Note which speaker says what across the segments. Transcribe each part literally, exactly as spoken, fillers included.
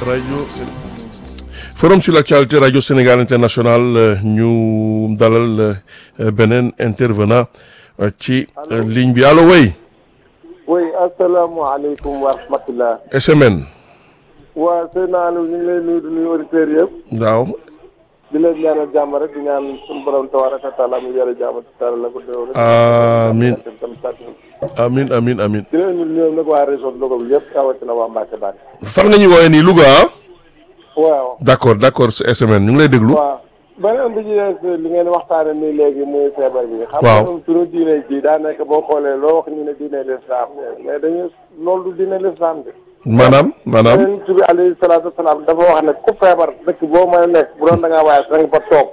Speaker 1: rajo forum sur l'actualité rajo Sénégal international ñu dalal beneen intervenant ci ligne bi allo oui.
Speaker 2: oui asalaamaaleykum wa rahmatulah.
Speaker 1: S M N.
Speaker 2: waa sëñ Aliou ñu ngi lay nuyu di nuyu auditeurs yëpp.
Speaker 1: waaw.
Speaker 2: di leen ñaanal jàmm rek di ñaan suñu borom tabaaraka wa taala mu yore jàmm ci taala la ko déwén.
Speaker 1: amiin amiin amiin amiin.
Speaker 2: di leen nuyu ñoom nag waa région Louga bi yëpp rawatina waa Mbacke Bari.
Speaker 1: fan nga ñu woowee nii Louga ah.
Speaker 2: waaw.
Speaker 1: d' accord d' accord S M N ñu ngi lay déglu.
Speaker 2: waaw beneen bi ci des li ngeen waxtaane nii léegi muy feebar bi.
Speaker 1: waaw
Speaker 2: xam nga ñun suñu diine ji daa nekk boo xoolee loo wax ñu ne diine l'islam mais dañu loolu du diine l'islam bi.
Speaker 1: maanaam maanaam.
Speaker 2: Yonent bi alayhi salaatu wa salaam dafa wax ne ku feebar dëkk boo may nekk bu doon da ngaa waaye da nga fa toog.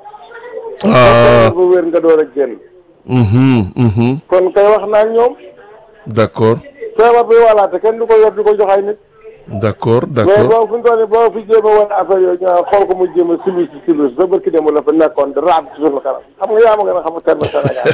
Speaker 1: ah
Speaker 2: ba wér nga door a génn.
Speaker 1: mhm
Speaker 2: kon kay wax naa ak ñoom.
Speaker 1: d' accord.
Speaker 2: feebar bi walaate kenn du ko yor di ko jox ay nit.
Speaker 1: d' accord d'
Speaker 2: mais
Speaker 1: accord.
Speaker 2: boo fi mu toll nii boo fi jéem a wane affaire yooyu ñu xool ko mu jéem a silus si silus ba barki dem la fa nekkoon di raab ci suñu kanam xam nga yaa ma gën a xam terme Sénégal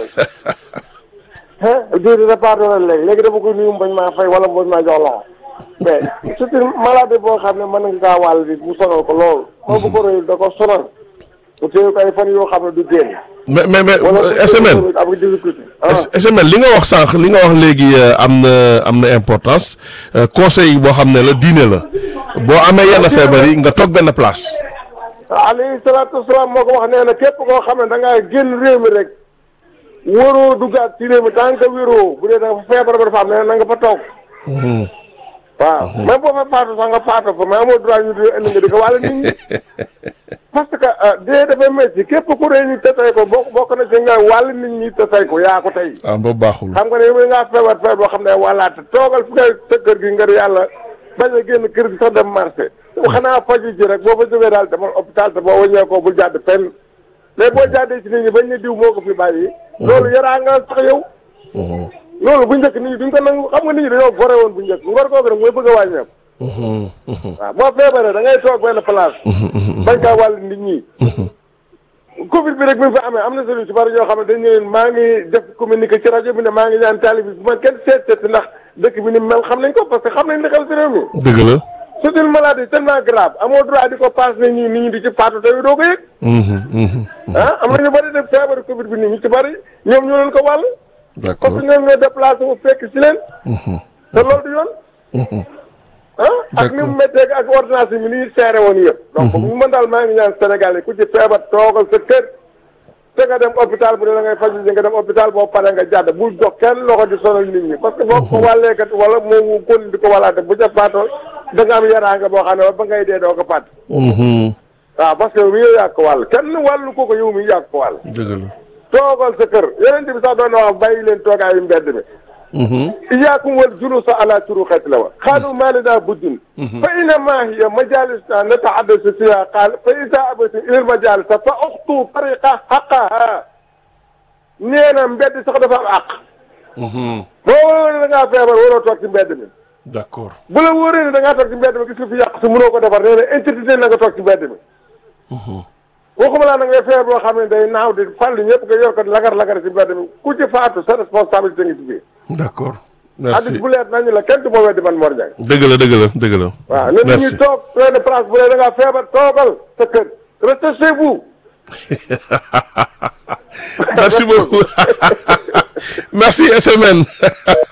Speaker 2: ah diir di réparé la léegi léegi dama ko nuyu bañ maa fay wala bañ maa jox loxo mais c'est une maladie boo xam ne mën nga kaa wàll bi mu sonal ko loolu. moo bu ko rëyul da ko sonal. mu téye ko ay fan yoo xam ne du génn.
Speaker 1: mais mais mais S M N
Speaker 2: am difficulté.
Speaker 1: S M N li nga wax sànq li nga wax léegi am na am na importance conseil boo xam ne la diine la boo amee yenn feebar yi nga toog benn place.
Speaker 2: alayhi salaatu wasalaam moo ko wax nee na képp koo xam ne da ngaa génn réew mi rek waroo duggaat ci réew mi tant que wéroo bu dee da nga fa feebar ba dafa am nee na nga fa toog. waaw même boo fa faatu sax nga faatu fa mais amoo droit ñu di indi nga di ko wàll nit ñi parce que dee dafay métti képp ku rëy ñu te tey ko bokk bokk na ci nga wàll nit ñi te tey ko yaa ko tey.
Speaker 1: ah boobu baaxul.
Speaker 2: xam nga ne yow ngaa feebar feebar boo xam ne wàllaate toogal fi ngay sa kër gi ngir yàlla bañ a génn kër gi sax dem marché. xanaa faju ji rek boo fa jógee daal demal hôpital te boo wëññee ko bul jàdd fenn mais boo jàddee ci nit ñi bañ ne diw moo ko fi bàyyi. loolu yaraa nga sax yow. loolu bu njëkk nit ñi duñ ko nangu xam nga nit ñi dañoo gore woon bu njëkk ngor googu rek mooy bëgg a wàññeeku. waaw boo feebaree da ngay toog benn place. bañ kaa wàll nit ñi. Covid bi rek bi mu fa amee am na solution ci bari ñoo xam ne dañ ne maa ngi def communiqué ci rajo bi ne maa ngi ñaan taalibe bi bu ma kenn seet seet ndax dëkk bi ni mel xam nañ ko parce que xam nañ li xew ci réew mi.
Speaker 1: dëgg la.
Speaker 2: c'est une maladie tellement grave amoo droit di ko passe ne ñi nit ñi di ci faatu tey doo ko yëg. ah am na ñu bari def feebar Covid bi nit ñi ci bari ñoom ñoo leen ko wàll.
Speaker 1: d' accord
Speaker 2: parce que ñoom ñoo déplacé wu fekk si leen. te loolu du yoon. ah ak ni mu méttee ak ordonnance yi ni ñu seere woon yëpp. donc mu mën daal maa ngi ñaan Sénégal yi ku ci feebar toogal sa kër. te nga dem hôpital bu dee da ngay faju ji nga dem hôpital boo paree nga jàdd bul jox kenn loxo di sonal nit ñi parce que boo ko wàlleekat wala moom kon di ko wàllaate bu ca faatoo da nga am yaraanga boo xam ne ba ngay dee doo ko fàtt. waaw parce que yow yow yaa ko wàll kenn wàllu ko ko yow mi yaa ko wàll.
Speaker 1: dëgg la.
Speaker 2: toogal sa kër yeneen bi sax doon na wax bàyyi leen toogaayu mbedd mi. iyaakum wal julusa ala turuqati la wa xaalu maa lanaa buddun fa innamaa hiya majaalisuunaa natahaddasu fiihaa qaala fa izaa abaytum ilal majaalisa fa uxtuu tariiqa haqqahaa nee na mbedd sax dafa am àq. boo wóoree da ngaa feebar waroo toog ci mbedd mi.
Speaker 1: d' accord.
Speaker 2: bu la wóoree ne da ngaa toog ci mbedd mi gis nga fi yàq si mënoo ko defar nee na interdit na nga toog ci mbedd mi. waxuma laa na ngay feebar boo xam ne day naaw di fàll ñëpp nga yor ko lagar lagar ci mbedd mi ku ci faatu sa responsabilité ngi ci biir.
Speaker 1: d' accord merci
Speaker 2: addis bu leer nañu la kenn du ma weddi man Mor Ndiaye.
Speaker 1: dëgg la dëgg la dëgg la.
Speaker 2: waaw nit ñi toog benn place bu dee da ngaa feebar toogal sa kër restez chez vous.
Speaker 1: merci beaucoup merci S M N.